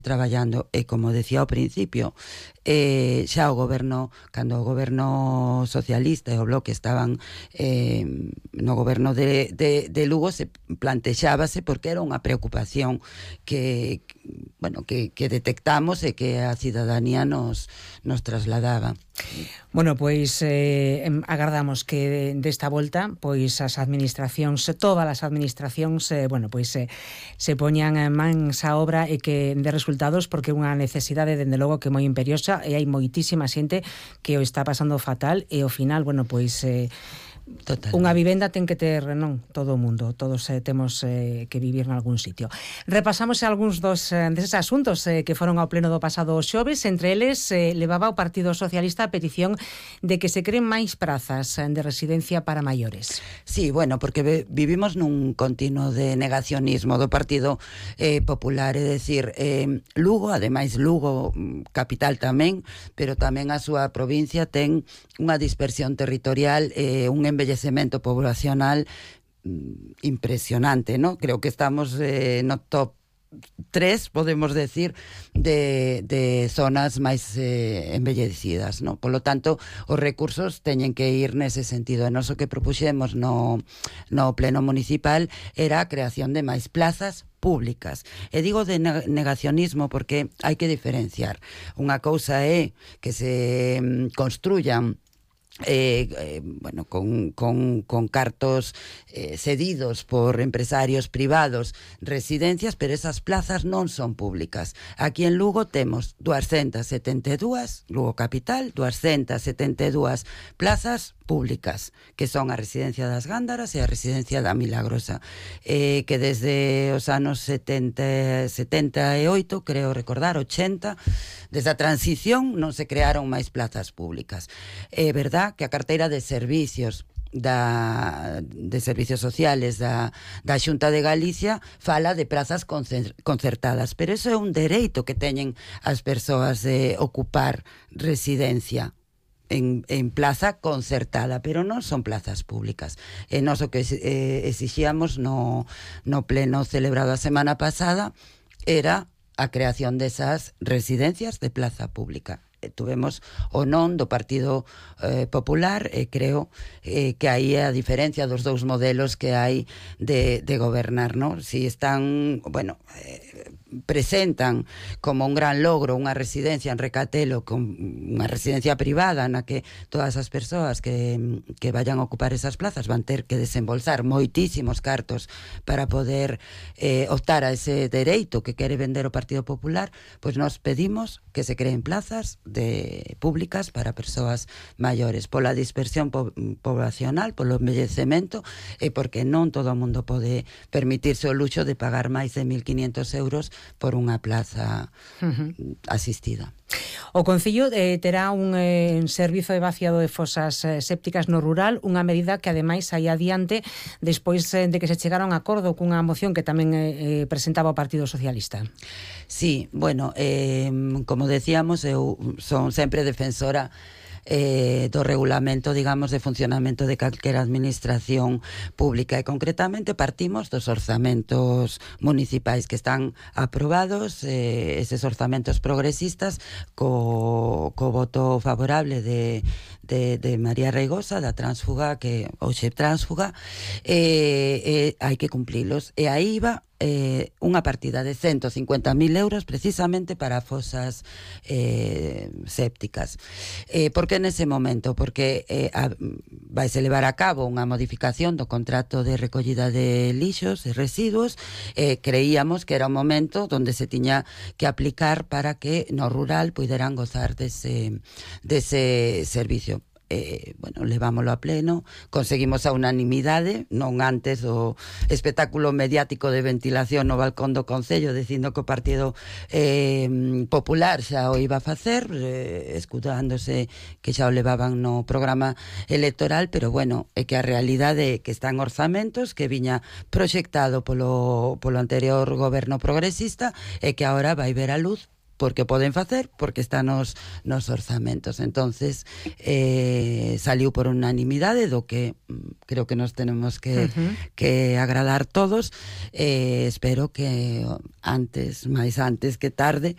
traballando, e como decía ao principio, xa o goberno, cando o goberno socialista e o Bloque estaban no goberno de Lugo, se plantexábase, porque era unha preocupación que detectamos e que a cidadanía nos trasladaba. Bueno, pois agardamos que desta volta pois as administracións, todas as administracións, se poñan mans á obra e que de resultados, porque é unha necesidade dende logo que moi imperiosa, e hai moitísima xente que o está pasando fatal, e ao final, Totalmente. Unha vivenda ten que ter, non, todo o mundo, todos temos que vivir nalgún sitio. Repasamos algúns deses asuntos que foron ao pleno do pasado xoves, entre eles levaba o Partido Socialista a petición de que se creen máis prazas de residencia para maiores. Sí, bueno, porque vivimos nun continuo de negacionismo do Partido Popular, é dicir, Lugo, ademais Lugo capital tamén, pero tamén a súa provincia ten unha dispersión territorial, un envellecemento poblacional impresionante, ¿no? Creo que estamos no top 3, podemos decir, de zonas máis embellecidas, ¿no? Por lo tanto, os recursos teñen que ir nese sentido. E nós o que propuxemos no pleno municipal era a creación de máis plazas públicas. E digo de negacionismo porque hai que diferenciar. Unha cousa é que se construyan con cartos cedidos por empresarios privados residencias, pero esas plazas non son públicas. Aquí en Lugo temos 272, Lugo capital, 272 plazas públicas, que son a residencia das Gándaras e a residencia da Milagrosa, que desde os anos 78, creo recordar, 80, desde a transición non se crearon máis plazas públicas. É verdad que a carteira de servicios servicios sociales da Xunta de Galicia fala de prazas concertadas, pero eso é un dereito que teñen as persoas de ocupar residencia en plaza concertada, pero non son plazas públicas. E nós o que exixíamos no pleno celebrado a semana pasada era a creación desas residencias de plaza pública. Tuvemos o non do Partido Popular, e creo que aí é a diferencia dos dous modelos que hai de gobernar, non? Si están, presentan como un gran logro unha residencia en Recatelo, con unha residencia privada na que todas as persoas que vayan a ocupar esas plazas van ter que desembolsar moitísimos cartos para poder optar a ese dereito que quere vender o Partido Popular, pois nós pedimos que se creen plazas públicas para persoas maiores, pola dispersión poblacional, polo envellecemento, e porque non todo o mundo pode permitirse o luxo de pagar máis de 1.500 euros por unha plaza asistida. O Concello terá un servizo de vaciado de fosas sépticas no rural, unha medida que ademais hai adiante despois de que se chegara a un acordo cunha moción que tamén presentaba o Partido Socialista. Sí, como decíamos, eu son sempre defensora do regulamento, digamos, de funcionamento de calquera administración pública, e concretamente partimos dos orzamentos municipais que están aprobados, eses orzamentos progresistas co voto favorable de María Reigosa, da tránsfuga, que hoxe tránsfuga, hai que cumplilos, e aí va unha partida de 150.000 euros precisamente para fosas sépticas. Por que nese momento? Porque vaise levar a cabo unha modificación do contrato de recollida de lixos e residuos, creíamos que era o momento onde se tiña que aplicar para que no rural puideran gozar dese servicio. Levámoslo a pleno, conseguimos a unanimidade, non antes do espectáculo mediático de ventilación no balcón do Concello dicindo que o Partido Popular xa o iba a facer, escudándose que xa o levaban no programa electoral, pero é que a realidade é que están orzamentos que viña proxectado polo anterior goberno progresista e que agora vai ver a luz porque poden facer, porque está nos orzamentos. Entonces saliu por unanimidade, do que creo que nos tenemos que agradar todos. Espero que máis antes que tarde,